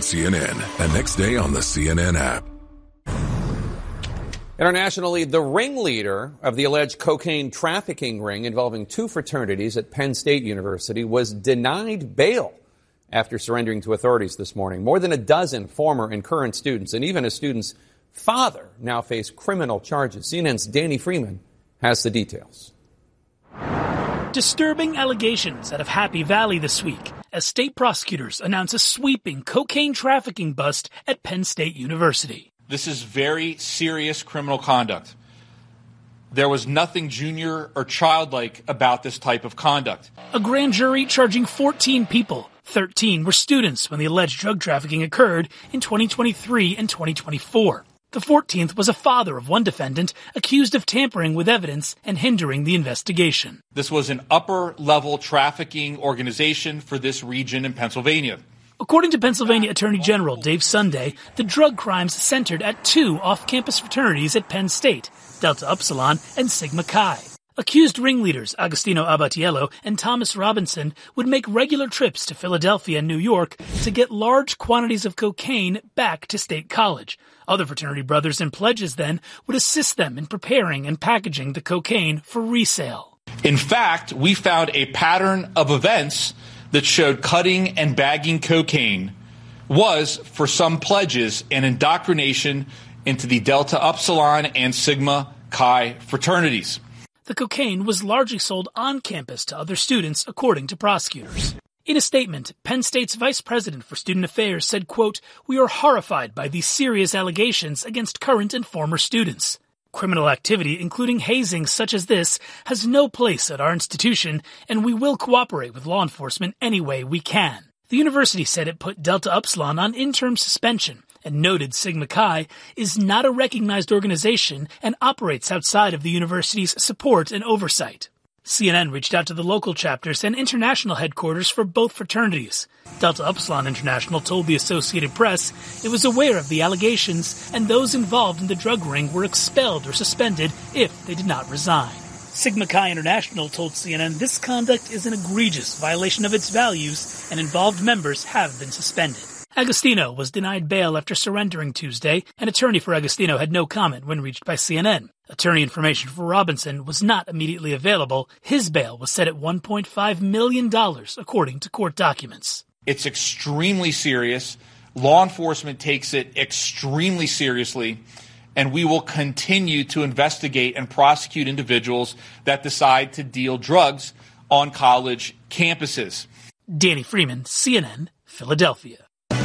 CNN and next day on the CNN app. Internationally, the ringleader of the alleged cocaine trafficking ring involving two fraternities at Penn State University was denied bail after surrendering to authorities this morning. More than a dozen former and current students and even a student's father now face criminal charges. CNN's Danny Freeman has the details. Disturbing allegations out of Happy Valley this week as state prosecutors announce a sweeping cocaine trafficking bust at Penn State University. This is very serious criminal conduct. There was nothing junior or childlike about this type of conduct. A grand jury charging 14 people. 13 were students when the alleged drug trafficking occurred in 2023 and 2024. The 14th was a father of one defendant accused of tampering with evidence and hindering the investigation. This was an upper-level trafficking organization for this region in Pennsylvania. According to Pennsylvania Attorney General Dave Sunday, the drug crimes centered at two off-campus fraternities at Penn State, Delta Upsilon and Sigma Chi. Accused ringleaders Agostino Abatiello and Thomas Robinson would make regular trips to Philadelphia and New York to get large quantities of cocaine back to State College. Other fraternity brothers and pledges then would assist them in preparing and packaging the cocaine for resale. In fact, we found a pattern of events that showed cutting and bagging cocaine was, for some pledges, an indoctrination into the Delta Upsilon and Sigma Chi fraternities. The cocaine was largely sold on campus to other students, according to prosecutors. In a statement, Penn State's vice president for student affairs said, quote, "We are horrified by these serious allegations against current and former students. Criminal activity, including hazing such as this, has no place at our institution, and we will cooperate with law enforcement any way we can." The university said it put Delta Upsilon on interim suspension and noted Sigma Chi is not a recognized organization and operates outside of the university's support and oversight. CNN reached out to the local chapters and international headquarters for both fraternities. Delta Upsilon International told the Associated Press it was aware of the allegations and those involved in the drug ring were expelled or suspended if they did not resign. Sigma Chi International told CNN this conduct is an egregious violation of its values and involved members have been suspended. Agostino was denied bail after surrendering Tuesday. An attorney for Agostino had no comment when reached by CNN. Attorney information for Robinson was not immediately available. His bail was set at $1.5 million, according to court documents. It's extremely serious. Law enforcement takes it extremely seriously, and we will continue to investigate and prosecute individuals that decide to deal drugs on college campuses. Danny Freeman, CNN, Philadelphia.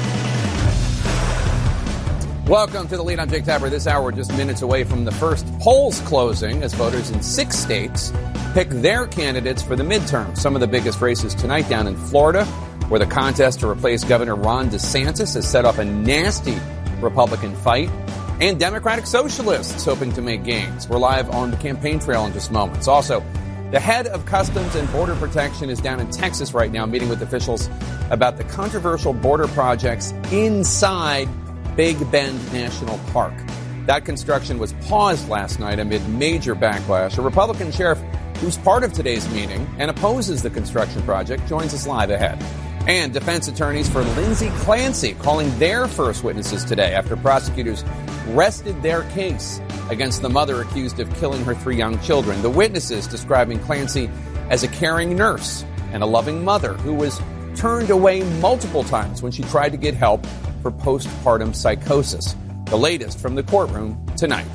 Welcome to the Lead. I'm Jake Tapper. This hour, we're just minutes away from the first polls closing as voters in 6 states pick their candidates for the midterm. Some of the biggest races tonight down in Florida, where the contest to replace Governor Ron DeSantis has set off a nasty Republican fight, and Democratic Socialists hoping to make gains. We're live on the campaign trail in just moments. Also, the head of Customs and Border Protection is down in Texas right now meeting with officials about the controversial border projects inside Big Bend National Park. That construction was paused last night amid major backlash. A Republican sheriff who's part of today's meeting and opposes the construction project joins us live ahead. And defense attorneys for Lindsay Clancy calling their first witnesses today after prosecutors rested their case against the mother accused of killing her 3 young children. The witnesses describing Clancy as a caring nurse and a loving mother who was turned away multiple times when she tried to get help for postpartum psychosis. The latest from the courtroom tonight.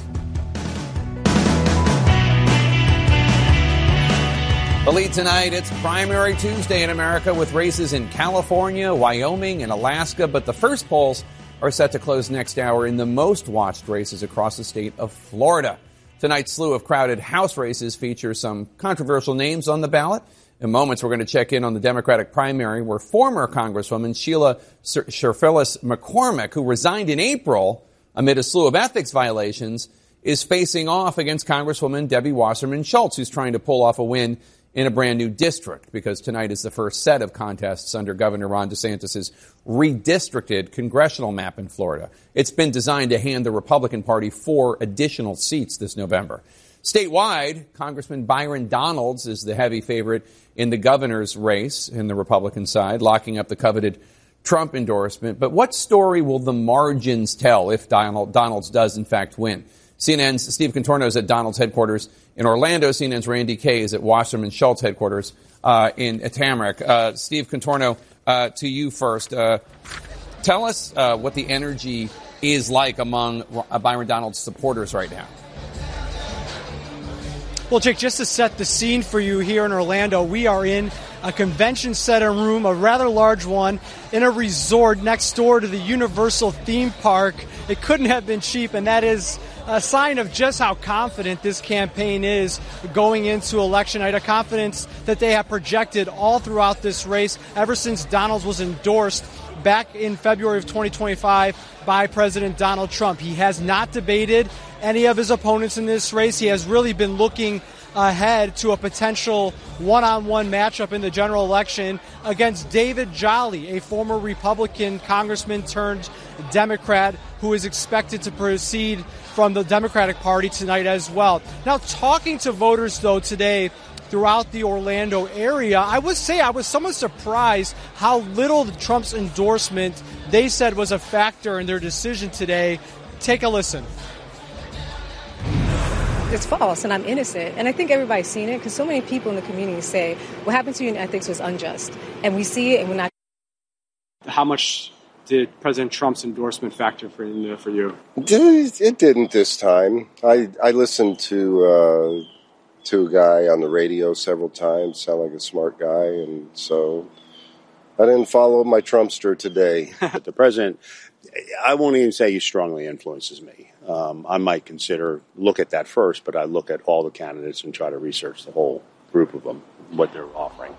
The Lead tonight, it's Primary Tuesday in America with races in California, Wyoming, and Alaska. But the first polls are set to close next hour in the most watched races across the state of Florida. Tonight's slew of crowded House races features some controversial names on the ballot. In moments, we're going to check in on the Democratic primary where former Congresswoman Sheila Sherfilis McCormick, who resigned in April amid a slew of ethics violations, is facing off against Congresswoman Debbie Wasserman Schultz, who's trying to pull off a win in a brand new district, because tonight is the first set of contests under Governor Ron DeSantis' redistricted congressional map in Florida. It's been designed to hand the Republican Party 4 additional seats this November. Statewide, Congressman Byron Donalds is the heavy favorite in the governor's race in the Republican side, locking up the coveted Trump endorsement. But what story will the margins tell if Donalds does, in fact, win? CNN's Steve Contorno is at Donald's headquarters in Orlando. CNN's Randy Kaye is at Wasserman Schultz headquarters in Tamarack. Steve Contorno, to you first. Tell us what the energy is like among Byron Donalds supporters right now. Well, Jake, just to set the scene for you here in Orlando, we are in a convention center room, a rather large one, in a resort next door to the Universal theme park. It couldn't have been cheap, and that is a sign of just how confident this campaign is going into election night, a confidence that they have projected all throughout this race ever since Donalds was endorsed back in February of 2025 by President Donald Trump. He has not debated any of his opponents in this race. He has really been looking ahead to a potential one-on-one matchup in the general election against David Jolly, a former Republican congressman turned Democrat who is expected to proceed from the Democratic Party tonight as well. Now, talking to voters, though, today throughout the Orlando area, I would say I was somewhat surprised how little Trump's endorsement they said was a factor in their decision today. Take a listen. It's false and I'm innocent. And I think everybody's seen it because so many people in the community say what happened to you in ethics was unjust. And we see it and we're not. How much did President Trump's endorsement factor for you? It didn't this time. I listened to a guy on the radio several times, sound like a smart guy, and so I didn't follow my Trumpster today. The president, I won't even say he strongly influences me. I might look at that first, but I look at all the candidates and try to research the whole group of them, what they're offering.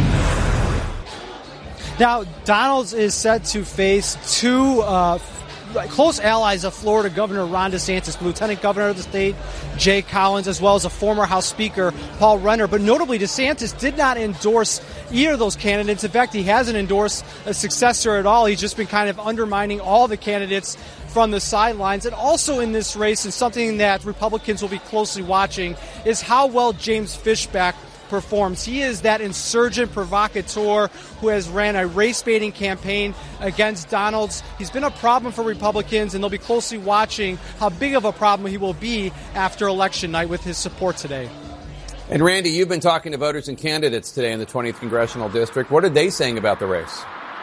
Now, Donalds is set to face two close allies of Florida Governor Ron DeSantis, Lieutenant Governor of the state, Jay Collins, as well as a former House Speaker, Paul Renner. But notably, DeSantis did not endorse either of those candidates. In fact, he hasn't endorsed a successor at all. He's just been kind of undermining all the candidates from the sidelines. And also in this race, and something that Republicans will be closely watching, is how well James Fishback performs. He is that insurgent provocateur who has ran a race-baiting campaign against Donalds. He's been a problem for Republicans, and they'll be closely watching how big of a problem he will be after election night with his support today. And Randy, you've been talking to voters and candidates today in the 20th Congressional District. What are they saying about the race?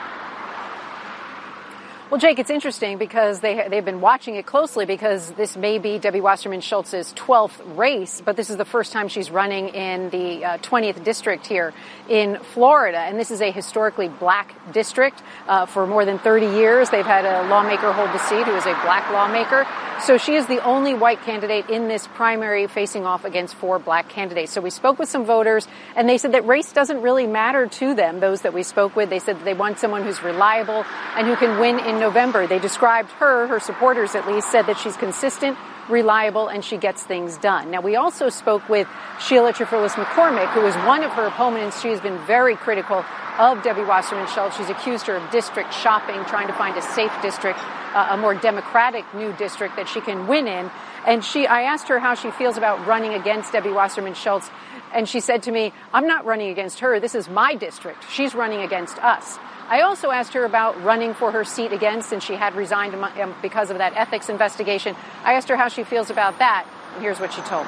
Well, Jake, it's interesting because they've been watching it closely because this may be Debbie Wasserman Schultz's 12th race, but this is the first time she's running in the 20th district here in Florida. And this is a historically black district. For more than 30 years, they've had a lawmaker hold the seat who is a black lawmaker. So she is the only white candidate in this primary facing off against 4 black candidates. So we spoke with some voters, and they said that race doesn't really matter to them, those that we spoke with. They said that they want someone who's reliable and who can win in November. They described her supporters at least, said that she's consistent, reliable, and she gets things done. Now, we also spoke with Sheila Trefulis McCormick, who is one of her opponents. She has been very critical of Debbie Wasserman Schultz. She's accused her of district shopping, trying to find a safe district, a more democratic new district that she can win in. And I asked her how she feels about running against Debbie Wasserman Schultz. And she said to me, I'm not running against her. This is my district. She's running against us. I also asked her about running for her seat against, and she had resigned because of that ethics investigation. I asked her how she feels about that, and here's what she told me.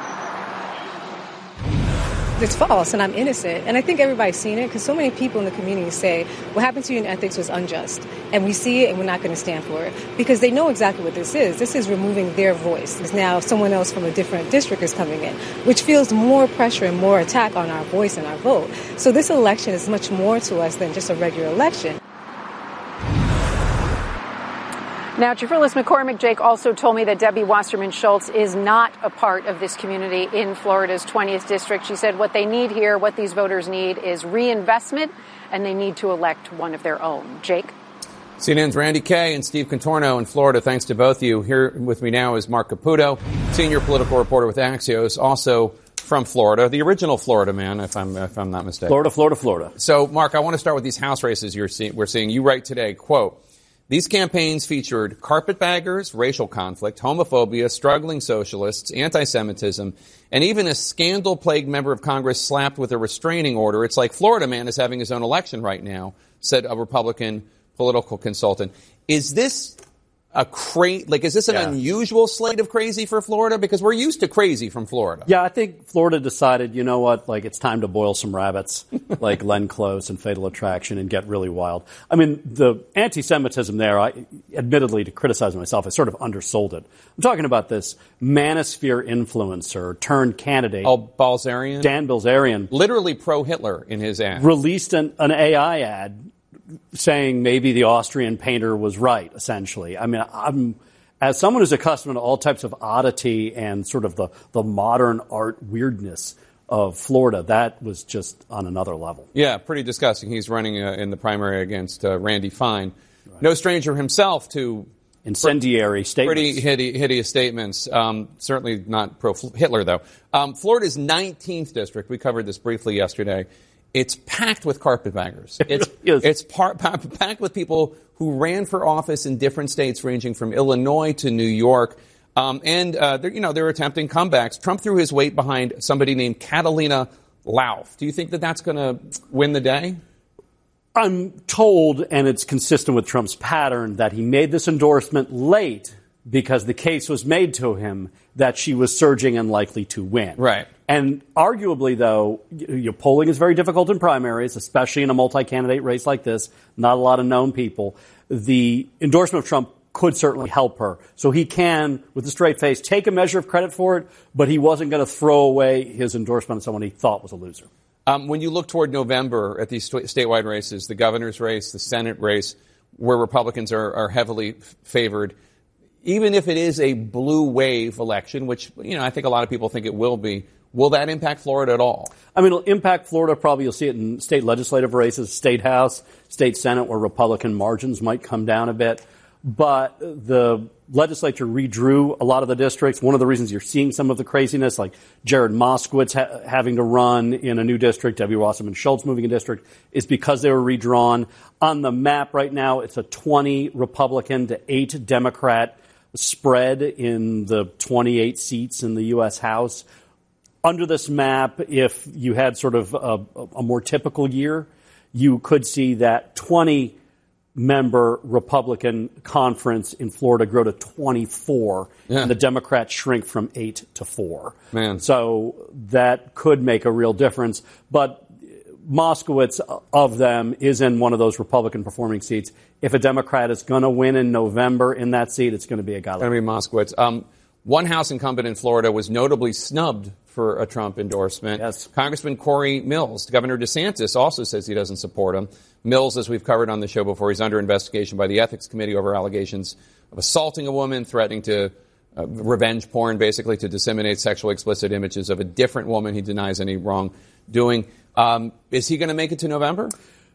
It's false and I'm innocent. And I think everybody's seen it because so many people in the community say what happened to you in ethics was unjust. And we see it and we're not going to stand for it because they know exactly what this is. This is removing their voice. Because now someone else from a different district is coming in, which feels more pressure and more attack on our voice and our vote. So this election is much more to us than just a regular election. Now, Trefulis McCormick, Jake, also told me that Debbie Wasserman Schultz is not a part of this community in Florida's 20th district. She said what they need here, what these voters need, is reinvestment, and they need to elect one of their own. Jake? CNN's Randy Kaye and Steve Contorno in Florida. Thanks to both of you. Here with me now is Mark Caputo, senior political reporter with Axios, also from Florida, the original Florida man, if I'm not mistaken. Florida. So, Mark, I want to start with these House races we're seeing. You write today, quote, these campaigns featured carpetbaggers, racial conflict, homophobia, struggling socialists, anti-Semitism, and even a scandal-plagued member of Congress slapped with a restraining order. It's like Florida man is having his own election right now, said a Republican political consultant. Is this is this an unusual slate of crazy for Florida? Because we're used to crazy from Florida. Yeah, I think Florida decided, you know what, it's time to boil some rabbits, like Glenn Close and Fatal Attraction, and get really wild. I mean, the anti-Semitism there, admittedly, to criticize myself, I sort of undersold it. I'm talking about this manosphere influencer turned candidate. Oh, Bilzerian? Dan Bilzerian. Literally pro-Hitler in his ad. Released an AI ad saying maybe the Austrian painter was right, essentially. I mean, as someone who's accustomed to all types of oddity and sort of the modern art weirdness of Florida, that was just on another level. Yeah, pretty disgusting. He's running in the primary against Randy Fine. Right. No stranger himself to incendiary statements. Pretty hideous statements. Certainly not pro-Hitler, though. Florida's 19th district, we covered this briefly yesterday, it's packed with carpetbaggers. It's packed with people who ran for office in different states, ranging from Illinois to New York. They're attempting comebacks. Trump threw his weight behind somebody named Catalina Lauf. Do you think that that's going to win the day? I'm told, and it's consistent with Trump's pattern, that he made this endorsement late because the case was made to him that she was surging and likely to win. Right. And arguably, though, polling is very difficult in primaries, especially in a multi-candidate race like this. Not a lot of known people. The endorsement of Trump could certainly help her. So he can, with a straight face, take a measure of credit for it, but he wasn't going to throw away his endorsement on someone he thought was a loser. When you look toward November at these statewide races, the governor's race, the Senate race, where Republicans are heavily favored, even if it is a blue wave election, which I think a lot of people think it will be, will that impact Florida at all? I mean, it'll impact Florida. Probably you'll see it in state legislative races, state House, state Senate, where Republican margins might come down a bit. But the legislature redrew a lot of the districts. One of the reasons you're seeing some of the craziness, like Jared Moskowitz having to run in a new district, Debbie Wasserman Schultz moving a district, is because they were redrawn. On the map right now, it's a 20 Republican to 8 Democrat spread in the 28 seats in the U.S. House. Under this map, if you had sort of a more typical year, you could see that 20-member Republican conference in Florida grow to 24, and the Democrats shrink from 8 to 4. Man. So that could make a real difference. But Moskowitz of them is in one of those Republican performing seats. If a Democrat is going to win in November in that seat, it's going to be a guy like that. Moskowitz. One House incumbent in Florida was notably snubbed for a Trump endorsement. Yes. Congressman Corey Mills. Governor DeSantis also says he doesn't support him. Mills, as we've covered on the show before, he's under investigation by the Ethics Committee over allegations of assaulting a woman, threatening to revenge porn, basically to disseminate sexually explicit images of a different woman. He denies any wrongdoing. Is he going to make it to November?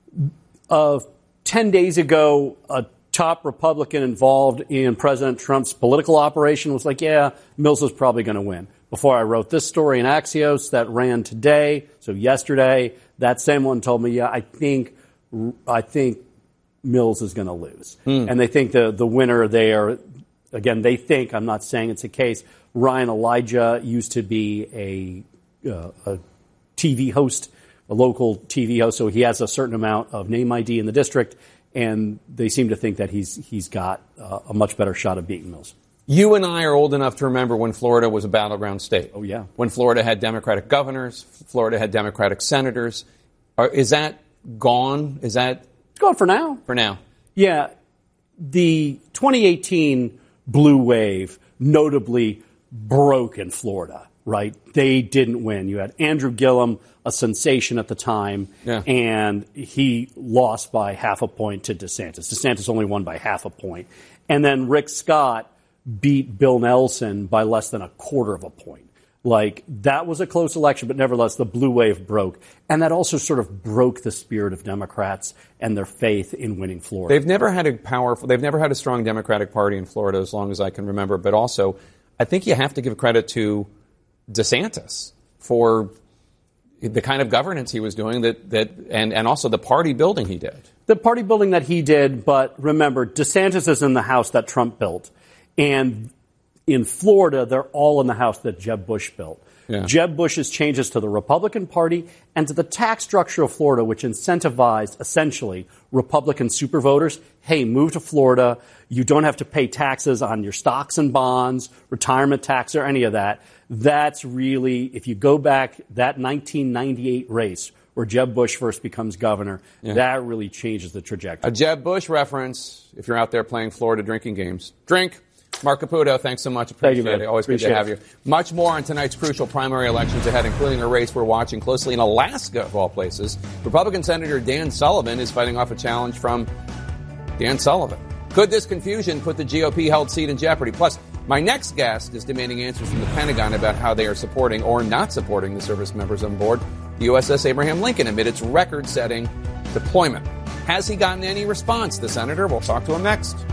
10 days ago, a top Republican involved in President Trump's political operation was like, yeah, Mills is probably going to win. Before I wrote this story in Axios that ran today, so yesterday, that same one told me, yeah, I think Mills is going to lose. And they think the winner there, again, they think, I'm not saying it's a case, Ryan Elijah used to be a TV host, a local TV host, so he has a certain amount of name ID in the district, and they seem to think that he's got a much better shot of beating Mills. You and I are old enough to remember when Florida was a battleground state. Oh, yeah. When Florida had Democratic governors, Florida had Democratic senators. Is that gone? It's gone for now. For now. Yeah. The 2018 blue wave notably broke in Florida, right? They didn't win. You had Andrew Gillum, a sensation at the time, and he lost by half a point to DeSantis. DeSantis only won by half a point. And then Rick Scott beat Bill Nelson by less than a quarter of a point. Like, that was a close election, but nevertheless, the blue wave broke. And that also sort of broke the spirit of Democrats and their faith in winning Florida. They've never had a strong Democratic Party in Florida as long as I can remember. But also, I think you have to give credit to DeSantis for the kind of governance he was doing and also the party building he did. The party building that he did, but remember, DeSantis is in the house that Trump built. And in Florida, they're all in the house that Jeb Bush built. Yeah. Jeb Bush's changes to the Republican Party and to the tax structure of Florida, which incentivized essentially Republican supervoters. Hey, move to Florida. You don't have to pay taxes on your stocks and bonds, retirement tax, or any of that. That's really, if you go back, that 1998 race where Jeb Bush first becomes governor, that really changes the trajectory. A Jeb Bush reference, if you're out there playing Florida drinking games. Drink. Mark Caputo, thanks so much. Appreciate it. Always good to have you. Much more on tonight's crucial primary elections ahead, including a race we're watching closely in Alaska, of all places. Republican Senator Dan Sullivan is fighting off a challenge from Dan Sullivan. Could this confusion put the GOP-held seat in jeopardy? Plus, my next guest is demanding answers from the Pentagon about how they are supporting or not supporting the service members on board the USS Abraham Lincoln amid its record-setting deployment. Has he gotten any response, the senator? We'll talk to him next.